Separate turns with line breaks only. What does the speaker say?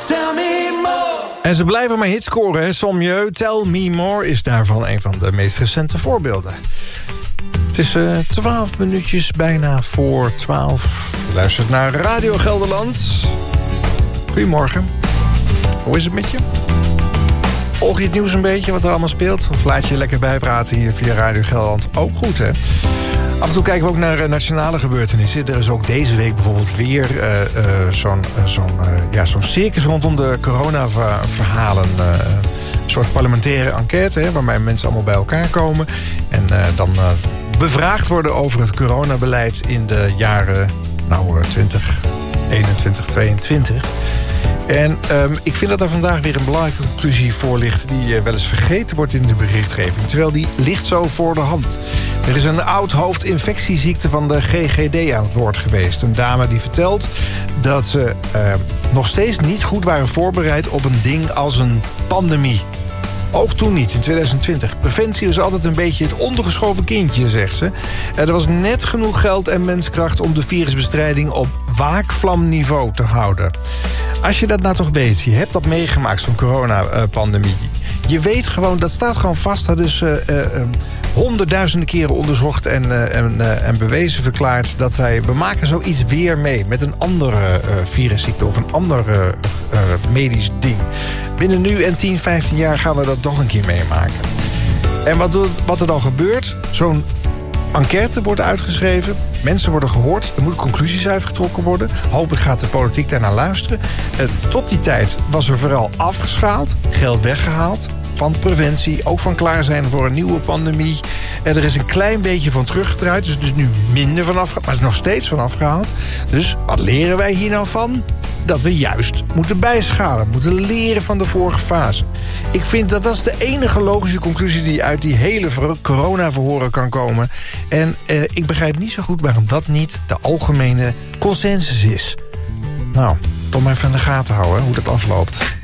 En ze blijven maar hits scoren, hè? Sommieu, Tell Me More is daarvan een van de meest recente voorbeelden. Het is 12 minuutjes bijna voor 12. Je luistert naar Radio Gelderland. Goedemorgen. Hoe is het met je? Volg je het nieuws een beetje, wat er allemaal speelt? Of laat je lekker bijpraten hier via Radio Gelderland? Ook goed, hè? Af en toe kijken we ook naar nationale gebeurtenissen. Er is ook deze week bijvoorbeeld weer zo'n circus rondom de corona-verhalen. Een soort parlementaire enquête, hè, waarbij mensen allemaal bij elkaar komen. En dan bevraagd worden over het coronabeleid in de jaren 2021, 2022. En ik vind dat er vandaag weer een belangrijke conclusie voor ligt die wel eens vergeten wordt in de berichtgeving. Terwijl die ligt zo voor de hand. Er is een oud hoofdinfectieziekte van de GGD aan het woord geweest. Een dame die vertelt dat ze nog steeds niet goed waren voorbereid op een ding als een pandemie. Ook toen niet, in 2020. Preventie was altijd een beetje het ondergeschoven kindje, zegt ze. Er was net genoeg geld en menskracht om de virusbestrijding op waakvlamniveau te houden. Als je dat nou toch weet, je hebt dat meegemaakt, zo'n coronapandemie. Je weet gewoon, dat staat gewoon vast. Dat is honderdduizenden keren onderzocht en bewezen verklaard dat we maken zoiets weer mee met een andere virusziekte of een ander medisch ding. Binnen nu en 10, 15 jaar gaan we dat nog een keer meemaken. En wat er dan gebeurt, zo'n enquête wordt uitgeschreven, mensen worden gehoord, er moeten conclusies uitgetrokken worden. Hopelijk gaat de politiek daarnaar luisteren. Tot die tijd was er vooral afgeschaald, geld weggehaald van preventie, ook van klaar zijn voor een nieuwe pandemie. Er is een klein beetje van teruggedraaid, dus nu minder van afgehaald, maar er is nog steeds van afgehaald. Dus wat leren wij hier nou van? Dat we juist moeten bijschalen, moeten leren van de vorige fase. Ik vind dat is de enige logische conclusie die uit die hele corona-verhoren kan komen. En ik begrijp niet zo goed waarom dat niet de algemene consensus is. Nou, toch maar even in de gaten houden hoe dat afloopt.